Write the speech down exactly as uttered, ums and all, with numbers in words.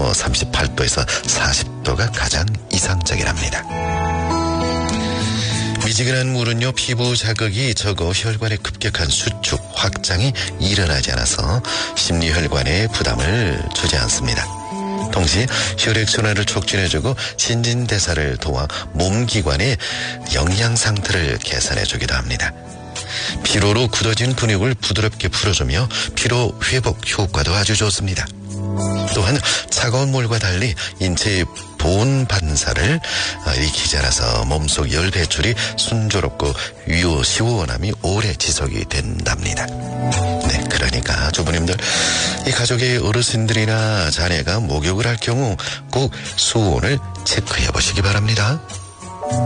뭐 삼십팔 도에서 사십 도가 가장 이상적이랍니다. 미지근한 물은요, 피부 자극이 적어 혈관의 급격한 수축, 확장이 일어나지 않아서 심리혈관에 부담을 주지 않습니다. 동시에 혈액순환을 촉진해주고 신진대사를 도와 몸기관의 영양 상태를 개선해주기도 합니다. 피로로 굳어진 근육을 부드럽게 풀어주며 피로 회복 효과도 아주 좋습니다. 또한 차가운 물과 달리 인체의 보온 반사를 일으키지 않아서 몸속 열 배출이 순조롭고 위오 시원함이 오래 지속이 된답니다. 네, 그러니까 주부님들, 이 가족의 어르신들이나 자녀가 목욕을 할 경우 꼭 수온을 체크해 보시기 바랍니다.